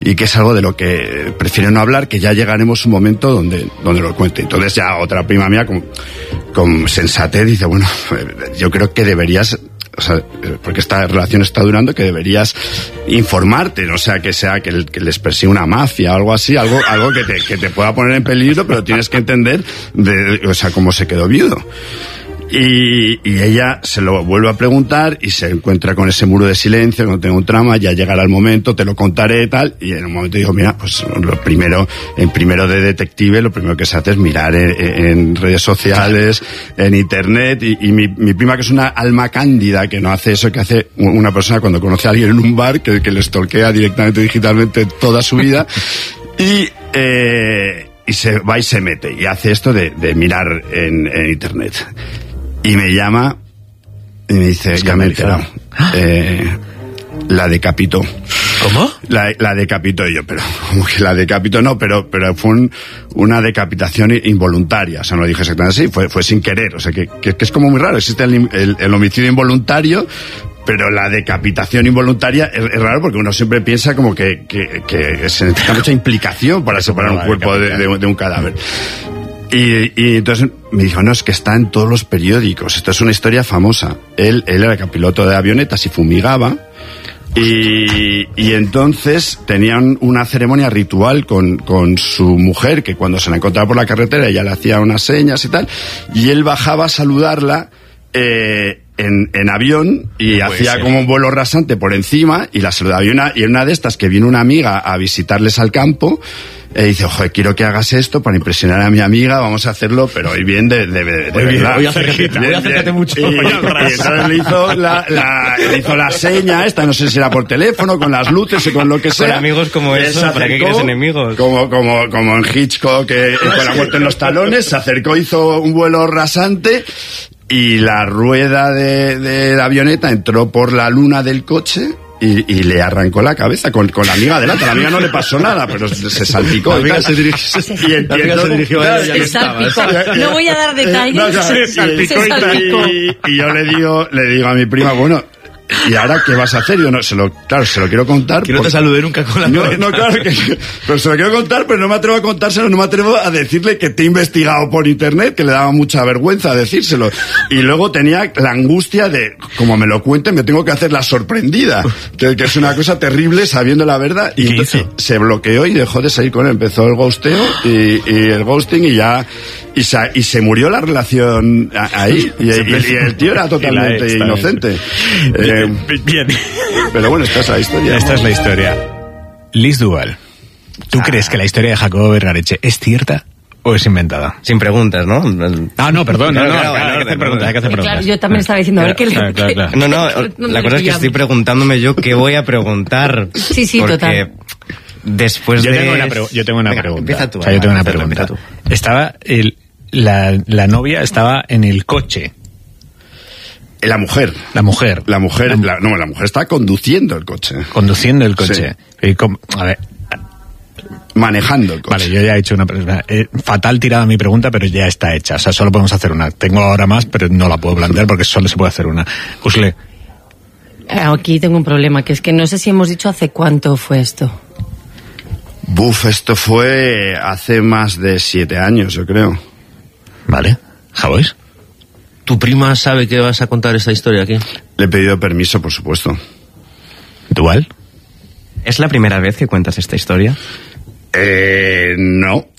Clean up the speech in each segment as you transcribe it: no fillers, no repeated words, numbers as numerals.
y que es algo de lo que prefiero no hablar, que ya llegaremos un momento donde lo cuente. Entonces ya otra prima mía con sensatez dice, bueno, yo creo que deberías, o sea, porque esta relación está durando, que deberías informarte, no sea que les persiga una mafia o algo así, algo que te pueda poner en peligro, pero tienes que entender o sea, cómo se quedó viudo. Y ella se lo vuelve a preguntar y se encuentra con ese muro de silencio, no tengo un trama, ya llegará el momento, te lo contaré y tal, y en un momento digo, mira, pues en primero de detective, lo primero que se hace es mirar en redes sociales, en internet, y mi prima, que es una alma cándida, que no hace eso que hace una persona cuando conoce a alguien en un bar, que le stalkea directamente digitalmente toda su vida, y se va y se mete, y hace esto de mirar en internet. Y me llama y me dice, ya me he enterado, la decapitó. ¿Cómo? La decapitó. Y yo, pero como que la decapitó, no, pero fue una decapitación involuntaria, o sea, no lo dije exactamente así, fue sin querer, o sea, que es como muy raro, existe el homicidio involuntario, pero la decapitación involuntaria es raro, porque uno siempre piensa como que se necesita mucha implicación para separar un cuerpo de un cadáver. Y entonces me dijo, no, es que está en todos los periódicos, esto es una historia famosa. Él era piloto de avionetas y fumigaba, y entonces tenían una ceremonia ritual con su mujer, que cuando se la encontraba por la carretera ella le hacía unas señas y tal, y él bajaba a saludarla en avión, y hacía como un vuelo rasante por encima, y la saludaba. Y una de estas, que vino una amiga a visitarles al campo, dice, ojo, quiero que hagas esto para impresionar a mi amiga, vamos a hacerlo, pero hoy bien de verdad. Hoy acércate mucho. Y entonces le hizo la seña esta, no sé si era por teléfono, con las luces o con lo que sea. Con amigos como eso, ¿para qué quieres enemigos? Como en Hitchcock, con la muerte en los talones, se acercó, hizo un vuelo rasante, y la rueda de la avioneta entró por la luna del coche y le arrancó la cabeza con la amiga delante. A la amiga no le pasó nada, pero se salpicó. La amiga se dirigió a ella. Se salpicó. No voy a dar detalles. Se salpicó. Y yo le digo a mi prima, bueno, ¿y ahora qué vas a hacer? Yo se lo quiero contar. Que no te saludé nunca con la cabeza. No, claro pero se lo quiero contar, pero no me atrevo a contárselo, no me atrevo a decirle que te he investigado por internet, que le daba mucha vergüenza decírselo. Y luego tenía la angustia de, como me lo cuenten, me tengo que hacer la sorprendida, que es una cosa terrible sabiendo la verdad. Y entonces se bloqueó y dejó de salir con él. Empezó el ghosteo y el ghosting, y se murió la relación ahí, y el tío era totalmente inocente. Bien. Pero bueno, esta es la historia. Esta es la historia. Liz Duval, ¿tú crees que la historia de Jacobo Vergareche es cierta o es inventada? Sin preguntas, ¿no? No, perdón, Claro, hay que hacer preguntas. Claro, yo también estaba diciendo, a ver qué le... Claro. No, la cosa es que estoy preguntándome yo qué voy a preguntar. Sí, porque total. Después yo tengo una pregunta. Empieza tú. O sea, yo tengo una pregunta. Estaba la novia estaba en el coche. La mujer está conduciendo el coche. Conduciendo el coche. Sí. A ver. Manejando el coche. Vale, yo ya he hecho una pregunta. Fatal tirada mi pregunta, pero ya está hecha. O sea, solo podemos hacer una. Tengo ahora más, pero no la puedo plantear porque solo se puede hacer una. Usle. Aquí tengo un problema, que es que no sé si hemos dicho hace cuánto fue esto. Esto fue hace más de 7 años, yo creo. Vale. ¿Javois? ¿Tu prima sabe que vas a contar esta historia aquí? Le he pedido permiso, por supuesto. ¿Dual? ¿Es la primera vez que cuentas esta historia? No.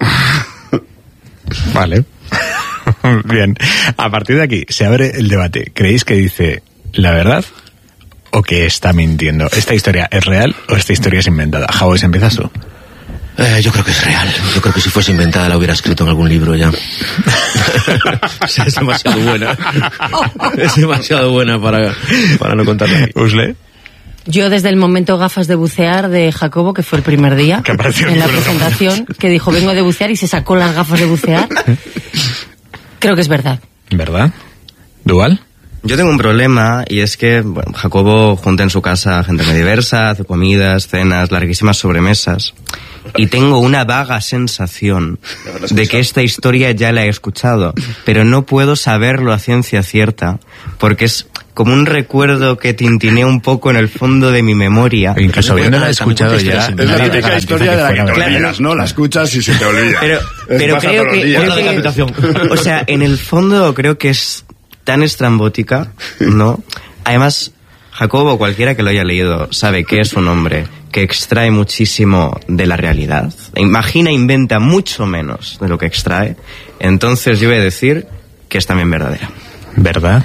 Vale. Bien. A partir de aquí se abre el debate. ¿Creéis que dice la verdad o que está mintiendo? ¿Esta historia es real o esta historia es inventada? Javois, ¿empiezas tú? Yo creo que es real. Yo creo que si fuese inventada la hubiera escrito en algún libro ya. O sea, es demasiado buena. Es demasiado buena para no contarla aquí. ¿Usle? Yo desde el momento gafas de bucear de Jacobo, que fue el primer día en la presentación, que dijo vengo de bucear y se sacó las gafas de bucear, creo que es verdad. ¿Verdad? ¿Dual? Yo tengo un problema y es que Jacobo junta en su casa gente muy diversa, hace comidas, cenas, larguísimas sobremesas. Y tengo una vaga sensación de que esta historia ya la he escuchado, pero no puedo saberlo a ciencia cierta, porque es como un recuerdo que tintinea un poco en el fondo de mi memoria. Incluso habiendo la escuchado ya. Es la típica historia de la que te olvidas, ¿no? La escuchas y se te olvida. Pero creo que, o sea, en el fondo creo que es tan estrambótica, ¿no? Además, Jacobo, cualquiera que lo haya leído, sabe que es un hombre que extrae muchísimo de la realidad. Imagina, inventa mucho menos de lo que extrae. Entonces yo voy a decir que es también verdadera. ¿Verdad?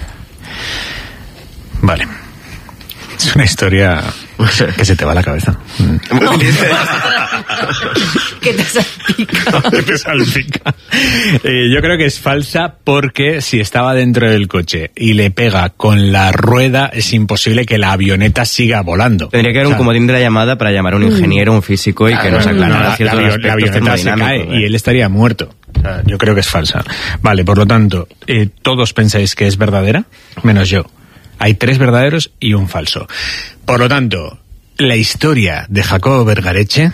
Vale. Es una historia que se te va a la cabeza. ¿Qué te salpica? Te salpica. Yo creo que es falsa porque si estaba dentro del coche y le pega con la rueda, es imposible que la avioneta siga volando. Tendría que haber un comodín de la llamada para llamar a un ingeniero, un físico y que nos aclarara ciertos aspectos la avioneta se cae y él estaría muerto. O sea, yo creo que es falsa. Vale, por lo tanto, todos pensáis que es verdadera, menos yo. Hay 3 verdaderos y un falso. Por lo tanto, la historia de Jacobo Vergareche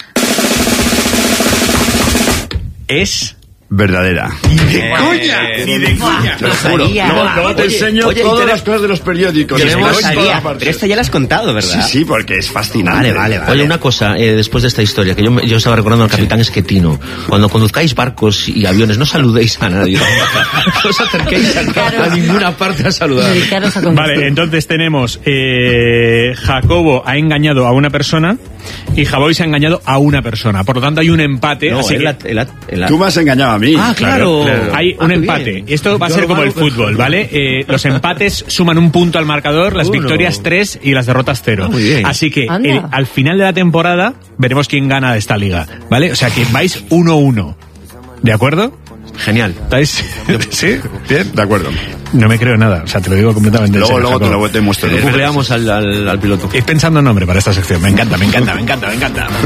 es verdadera. ¡Ni de coña! ¡Ni de coña! Te lo juro. Luego te enseño todas las cosas de los periódicos. Pero esta ya la has contado, ¿verdad? Sí, porque es fascinante. Vale. Oye, una cosa, después de esta historia, que yo estaba recordando al capitán Esquetino. Cuando conduzcáis barcos y aviones, no saludéis a nadie. No os acerquéis a ninguna parte a saludar. Vale, entonces tenemos Jacobo ha engañado a una persona y Javois ha engañado a una persona. Por lo tanto, hay un empate. No, así Tú me has engañado a mí. Ah, claro. Hay un empate. Esto va a ser como el fútbol, ¿vale? Los empates suman un punto al marcador, las victorias 3 y las derrotas 0. Así que al final de la temporada veremos quién gana de esta liga, ¿vale? O sea que vais 1-1. ¿De acuerdo? Genial. ¿Estáis? ¿Sí? Bien, de acuerdo. No me creo nada, o sea, te lo digo completamente en serio. Luego te muestro. Googleamos al piloto. Ir pensando en nombre para esta sección. Me encanta.